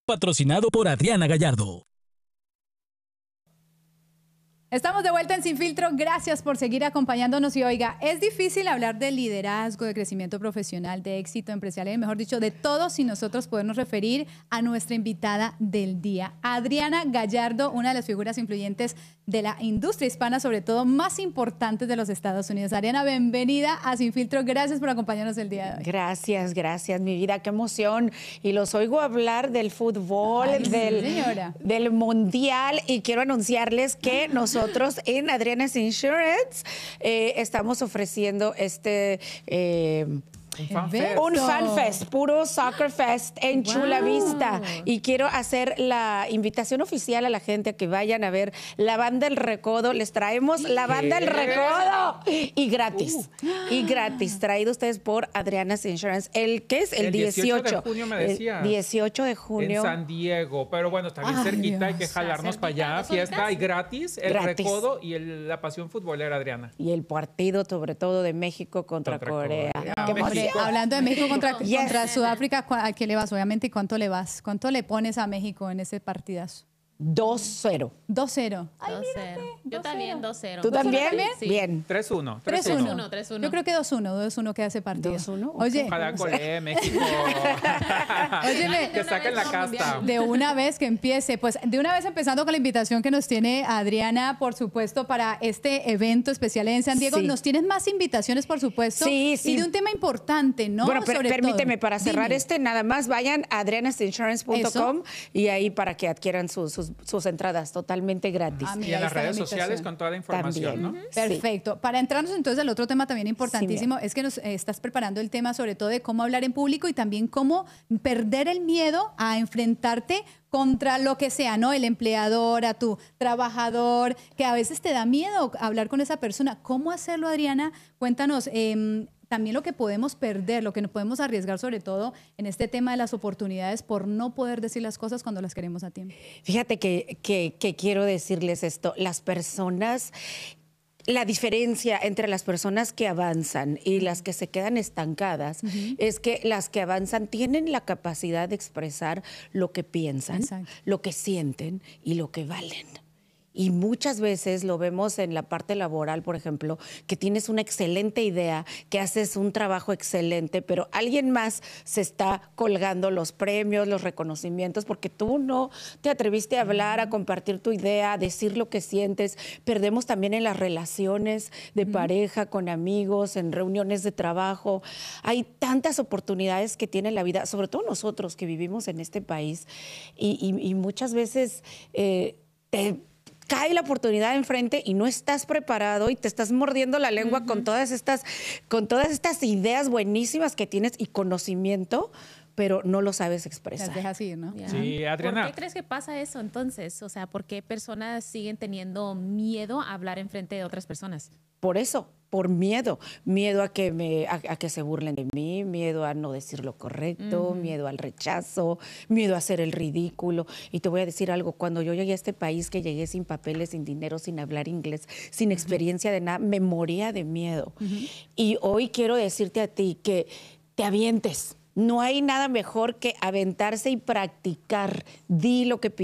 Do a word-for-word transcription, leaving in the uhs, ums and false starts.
Patrocinado por Adriana Gallardo. Estamos de vuelta en Sin Filtro. Gracias por seguir acompañándonos. Y oiga, es difícil hablar de liderazgo, de crecimiento profesional, de éxito empresarial, mejor dicho, de todo, si nosotros podemos referir a nuestra invitada del día, Adriana Gallardo, una de las figuras influyentes de la industria hispana, sobre todo más importantes de los Estados Unidos. Adriana, bienvenida a Sin Filtro. Gracias por acompañarnos el día de hoy. Gracias, gracias, mi vida, qué emoción. Y los oigo hablar del fútbol, Ay, del, sí, señora. del mundial, y quiero anunciarles que nosotros Nosotros en Adriana's Insurance eh, estamos ofreciendo este... Eh, Un fan fest. Un fan fest, puro soccer fest en Wow. Chula Vista. Y quiero hacer la invitación oficial a la gente a que vayan a ver la banda El Recodo. Les traemos la banda El Recodo. Y gratis. Uh. Y gratis. Traído ustedes por Adriana's Insurance. ¿El qué es? El, El dieciocho. dieciocho de junio me decías. El dieciocho de junio. En San Diego. Pero bueno, está bien Ay, cerquita. Dios. Hay que jalarnos para allá. Fiesta y gratis. El Gratis. Recodo y el, la pasión futbolera, Adriana. Y el partido, sobre todo, de México contra, Contra Corea. Corea. ¡Qué México. emoción! Hablando de México contra, Yes. contra Sudáfrica, ¿a qué le vas? Obviamente, ¿y cuánto le vas? ¿Cuánto le pones a México en ese partidazo? dos cero. dos cero. dos cero. Yo también dos cero. ¿Tú también? Sí. Bien. tres uno. tres uno. tres uno. Yo creo que dos uno. dos uno queda ese partido. dos uno, ok. Oye, Ojalá Corea, México. Óyeme, que saquen la casta. de una vez que empiece, pues de una vez empezando con la invitación que nos tiene Adriana, por supuesto, para este evento especial en San Diego. Sí. Nos tienes más invitaciones, por supuesto. Sí, sí. Y de un tema importante, ¿no? Bueno, per- Sobre permíteme, todo. para cerrar Dime. este, nada más vayan a adrianas insurance punto com y ahí para que adquieran sus, sus, sus entradas totalmente gratis. Ah, mira, Y en ahí las está la redes invitación. sociales con toda la información, También. ¿no? Perfecto. Para entrarnos entonces al otro tema también importantísimo, es que nos eh, estás preparando el tema sobre todo de cómo hablar en público y también cómo perder el miedo a enfrentarte contra lo que sea, ¿no? El empleador, a tu trabajador, que a veces te da miedo hablar con esa persona. ¿Cómo hacerlo, Adriana? Cuéntanos. Eh, también lo que podemos perder, lo que nos podemos arriesgar, sobre todo en este tema de las oportunidades por no poder decir las cosas cuando las queremos a tiempo. Fíjate que, que, que quiero decirles esto, las personas... La diferencia entre las personas que avanzan y las que se quedan estancadas uh-huh. es que las que avanzan tienen la capacidad de expresar lo que piensan, Exacto. lo que sienten y lo que valen. Y muchas veces lo vemos en la parte laboral, por ejemplo, que tienes una excelente idea, que haces un trabajo excelente, pero alguien más se está colgando los premios, los reconocimientos, porque tú no te atreviste a hablar, a compartir tu idea, a decir lo que sientes. Perdemos también en las relaciones de pareja, con amigos, en reuniones de trabajo. Hay tantas oportunidades que tiene la vida, sobre todo nosotros que vivimos en este país, y, y, y muchas veces eh, te... cae la oportunidad enfrente y no estás preparado y te estás mordiendo la lengua uh-huh. con todas estas, con todas estas ideas buenísimas que tienes y conocimiento, pero no lo sabes expresar. Las dejas ir, ¿no? Yeah. Sí, Adriana. ¿Por qué crees que pasa eso entonces? O sea, ¿por qué personas siguen teniendo miedo a hablar enfrente de otras personas? Por eso, por miedo. Miedo a que, me, a, a que se burlen de mí, miedo a no decir lo correcto, uh-huh. miedo al rechazo, miedo a hacer el ridículo. Y te voy a decir algo, cuando yo llegué a este país, que llegué sin papeles, sin dinero, sin hablar inglés, sin experiencia uh-huh. de nada, me moría de miedo. Uh-huh. Y hoy quiero decirte a ti que te avientes. No hay nada mejor que aventarse y practicar. Di lo que piensas.